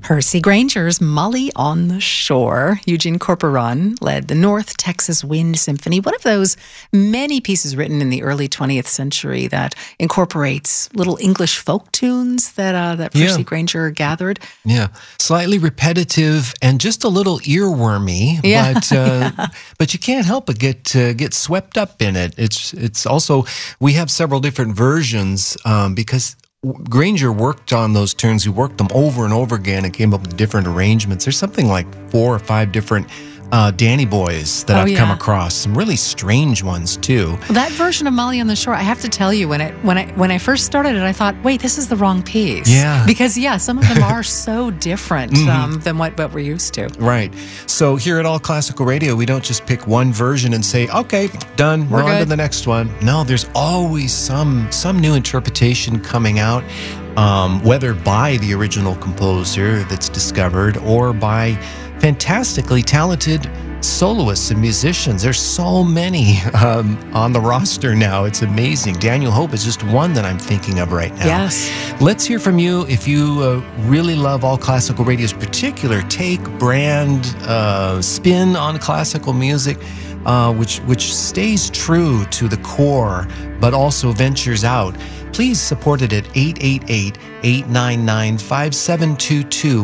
Percy Granger's Molly on the Shore. Eugene Corporon led the North Texas Wind Symphony, one of those many pieces written in the early 20th century that incorporates little English folk tunes that Percy Granger gathered. Yeah, slightly repetitive and just a little earwormy, but you can't help but get swept up in it. It's also, we have several different versions because Granger worked on those tunes. He worked them over and over again and came up with different arrangements. There's something like 4 or 5 different Danny Boys that I've come across. Some really strange ones too. Well, that version of Molly on the Shore, I have to tell you, when I first started it, I thought, wait, this is the wrong piece. Yeah. Because some of them are so different than what we're used to. Right. So here at All Classical Radio, we don't just pick one version and say, okay, done, we're on to the next one. No, there's always some new interpretation coming out, whether by the original composer that's discovered or by fantastically talented soloists and musicians. There's so many on the roster now. It's amazing. Daniel Hope is just one that I'm thinking of right now. Yes. Let's hear from you. If you really love All Classical Radio's particular take, brand, spin on classical music, which stays true to the core, but also ventures out, please support it at 888-899-5722,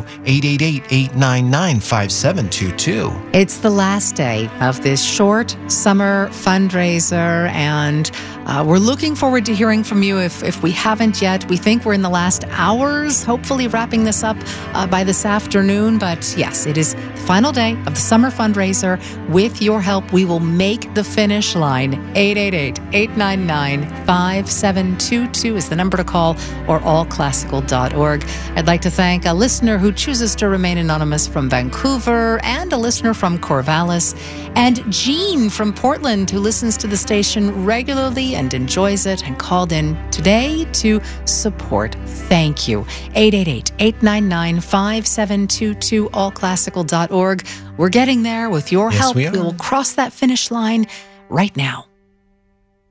888-899-5722. It's the last day of this short summer fundraiser, and we're looking forward to hearing from you if we haven't yet. We think we're in the last hours, hopefully wrapping this up by this afternoon. But yes, it is the final day of the summer fundraiser. With your help, we will make the finish line. 888-899-5722 is the number to call, or allclassical.org. I'd like to thank a listener who chooses to remain anonymous from Vancouver, and a listener from Corvallis, and Jean from Portland, who listens to the station regularly and enjoys it and called in today to support. Thank you. 888-899-5722, allclassical.org. We're getting there with your help. We will cross that finish line right now.